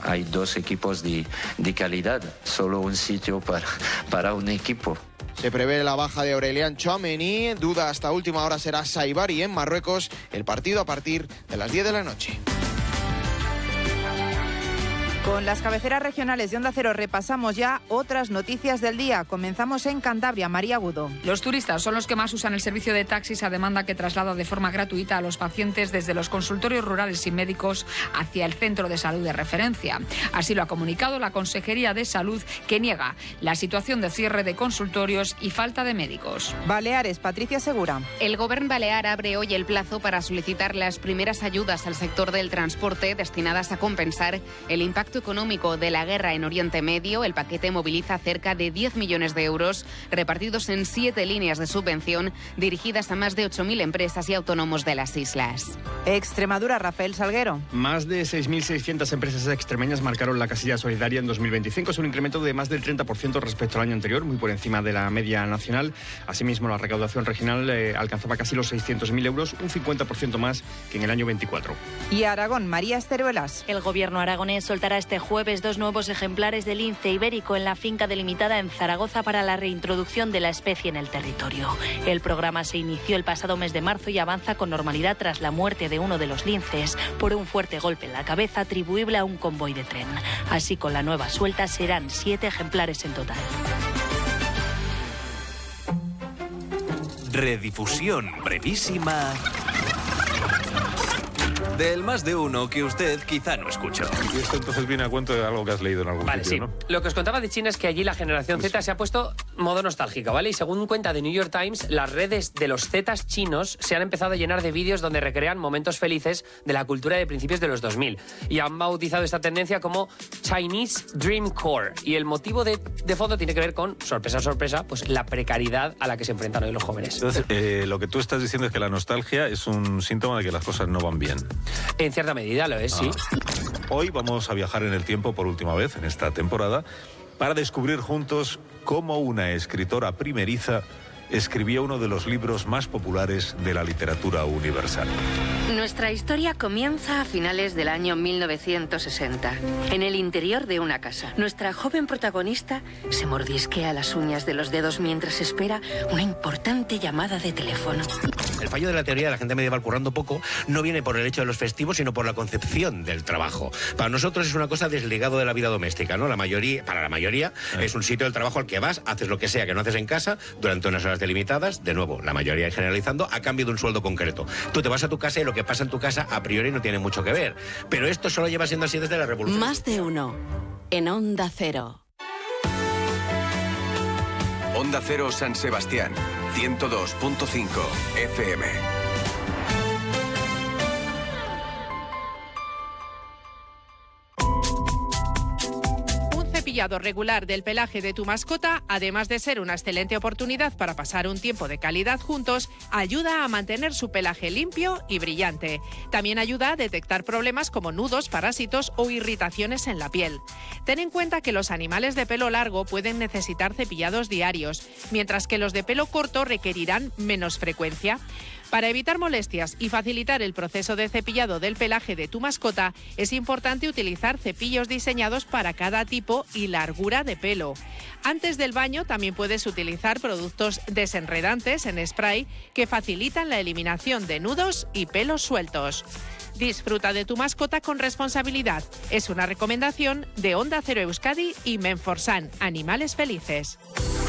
hay dos equipos de calidad, solo un sitio para un equipo. Se prevé la baja de Aurelian Tchouaméni, duda hasta última hora será Saibari en Marruecos, el partido a partir de las 10 de la noche. Con las cabeceras regionales de Onda Cero repasamos ya otras noticias del día. Comenzamos en Cantabria. María Agudo. Los turistas son los que más usan el servicio de taxis a demanda que traslada de forma gratuita a los pacientes desde los consultorios rurales y médicos hacia el centro de salud de referencia. Así lo ha comunicado la Consejería de Salud, que niega la situación de cierre de consultorios y falta de médicos. Baleares, Patricia Segura. El Gobierno balear abre hoy el plazo para solicitar las primeras ayudas al sector del transporte destinadas a compensar el impacto económico de la guerra en Oriente Medio. El paquete moviliza cerca de 10 millones de euros repartidos en 7 líneas de subvención dirigidas a más de 8.000 empresas y autónomos de las islas. Extremadura, Rafael Salguero. Más de 6.600 empresas extremeñas marcaron la casilla solidaria en 2025. Es un incremento de más del 30% respecto al año anterior, muy por encima de la media nacional. Asimismo, la recaudación regional alcanzaba casi los 600.000 euros, un 50% más que en el año 24. Y Aragón, María Esteruelas. El gobierno aragonés soltará este jueves 2 nuevos ejemplares del lince ibérico en la finca delimitada en Zaragoza para la reintroducción de la especie en el territorio. El programa se inició el pasado mes de marzo y avanza con normalidad tras la muerte de uno de los linces por un fuerte golpe en la cabeza atribuible a un convoy de tren. Así, con la nueva suelta serán 7 ejemplares en total. Redifusión brevísima del Más de Uno que usted quizá no escuchó. Y esto entonces viene a cuento de algo que has leído en algún sitio, sí. ¿no? Lo que os contaba de China es que allí la generación Z se ha puesto modo nostálgica, ¿vale? Y según cuenta The New York Times, las redes de los Zetas chinos se han empezado a llenar de vídeos donde recrean momentos felices de la cultura de principios de los 2000. Y han bautizado esta tendencia como Chinese Dream Core. Y el motivo de fondo tiene que ver con, sorpresa, sorpresa, pues la precariedad a la que se enfrentan hoy los jóvenes. Entonces, lo que tú estás diciendo es que la nostalgia es un síntoma de que las cosas no van bien. En cierta medida lo es, sí. Hoy vamos a viajar en el tiempo por última vez en esta temporada para descubrir juntos cómo una escritora primeriza escribió uno de los libros más populares de la literatura universal. Nuestra historia comienza a finales del año 1960, en el interior de una casa. Nuestra joven protagonista se mordisquea las uñas de los dedos mientras espera una importante llamada de teléfono. El fallo de la teoría de la gente medieval currando poco no viene por el hecho de los festivos, sino por la concepción del trabajo. Para nosotros es una cosa desligado de la vida doméstica, ¿no? Para la mayoría es un sitio del trabajo al que vas, haces lo que sea que no haces en casa durante unas horas delimitadas, de nuevo, la mayoría generalizando, a cambio de un sueldo concreto. Tú te vas a tu casa y lo que pasa en tu casa a priori no tiene mucho que ver. Pero esto solo lleva siendo así desde la Revolución. Más de Uno, en Onda Cero. Onda Cero San Sebastián, 102.5 FM. Cepillado regular del pelaje de tu mascota, además de ser una excelente oportunidad para pasar un tiempo de calidad juntos, ayuda a mantener su pelaje limpio y brillante. También ayuda a detectar problemas como nudos, parásitos o irritaciones en la piel. Ten en cuenta que los animales de pelo largo pueden necesitar cepillados diarios, mientras que los de pelo corto requerirán menos frecuencia. Para evitar molestias y facilitar el proceso de cepillado del pelaje de tu mascota, es importante utilizar cepillos diseñados para cada tipo y largura de pelo. Antes del baño también puedes utilizar productos desenredantes en spray que facilitan la eliminación de nudos y pelos sueltos. Disfruta de tu mascota con responsabilidad. Es una recomendación de Onda Cero Euskadi y Menforsan, Animales Felices.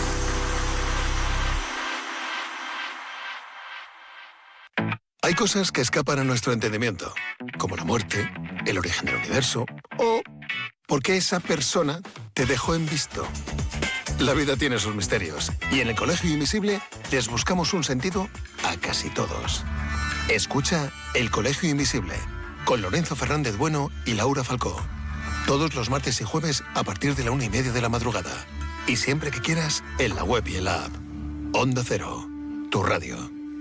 Hay cosas que escapan a nuestro entendimiento, como la muerte, el origen del universo o por qué esa persona te dejó en visto. La vida tiene sus misterios y en el Colegio Invisible les buscamos un sentido a casi todos. Escucha El Colegio Invisible con Lorenzo Fernández Bueno y Laura Falcó. Todos los martes y jueves a partir de la 1:30 de la madrugada. Y siempre que quieras, en la web y en la app. Onda Cero, tu radio.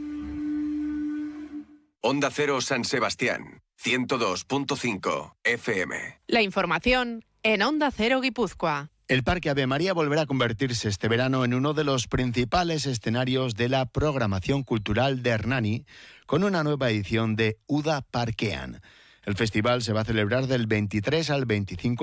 Onda Cero San Sebastián, 102.5 FM. La información en Onda Cero Guipúzcoa. El Parque Ave María volverá a convertirse este verano en uno de los principales escenarios de la programación cultural de Hernani, con una nueva edición de Uda Parkean. El festival se va a celebrar del 23 al 25